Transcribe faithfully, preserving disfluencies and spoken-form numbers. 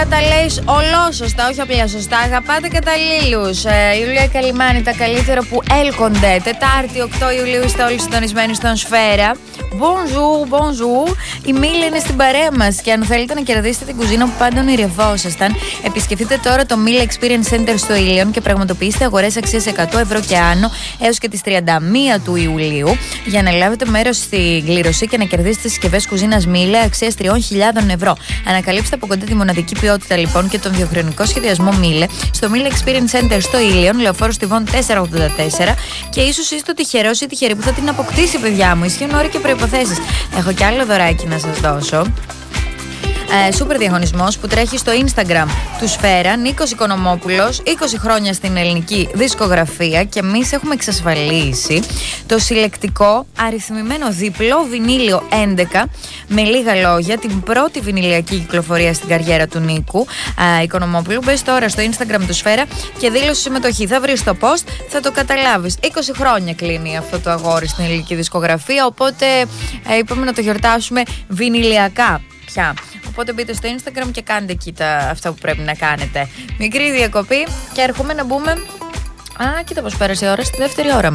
τα λέει ολόσωστα, όχι απλά σωστά. Αγαπάτε καταλήλους. Ε, Ιουλία Καλυμάνη, τα καλύτερα που έλκονται. Τετάρτη, οκτώ Ιουλίου, είστε όλοι συντονισμένοι στον Σφαίρα. Bonjour, bonjour. Η Μίλη είναι στην παρέα μας και αν θέλετε να κερδίσετε την κουζίνα που πάντα ονειρευόσασταν, επισκεφτείτε τώρα το Meal Experience Center στο Ήλιον και πραγματοποιήστε αγορές αξίας εκατό ευρώ και άνω έως και τις τριάντα μία του Ιουλίου για να λάβετε μέρος στην κλήρωση και να κερδίσετε συσκευές κουζίνας Μίλε αξίας τριών χιλιάδων ευρώ. Ανακαλύψτε από κοντά τη μοναδική ποιότητα λοιπόν και τον διαχρονικό σχεδιασμό Μίλε στο Meal Experience Center στο Ήλιον, Λεωφόρο Στιβών τετρακόσια ογδόντα τέσσερα και ίσως είστε ο τυχερός ή τυχερή που θα την αποκτήσει, παιδιά μου. Ισχύουν όροι και προϋποθέσεις. Έχω κι άλλο δωράκι να σας δώσω. Ε, σούπερ διαγωνισμός που τρέχει στο Instagram του Σφαίρα. Νίκος Οικονομόπουλος, είκοσι χρόνια στην ελληνική δισκογραφία και εμείς έχουμε εξασφαλίσει το συλλεκτικό αριθμημένο διπλό βινίλιο έντεκα, με λίγα λόγια, την πρώτη βινιλιακή κυκλοφορία στην καριέρα του Νίκου ε, Οικονομόπουλου. Μπες τώρα στο Instagram του Σφαίρα και δήλωσε συμμετοχή. Θα βρεις το post, θα το καταλάβεις. είκοσι χρόνια κλείνει αυτό το αγόρι στην ελληνική δισκογραφία, οπότε ε, είπαμε να το γιορτάσουμε βινιλιακά πια. Οπότε μπείτε στο Instagram και κάντε εκεί τα, αυτά που πρέπει να κάνετε. Μικρή διακοπή και έρχομαι να μπούμε. Α, κοίτα πως πέρασε η ώρα στη δεύτερη ώρα.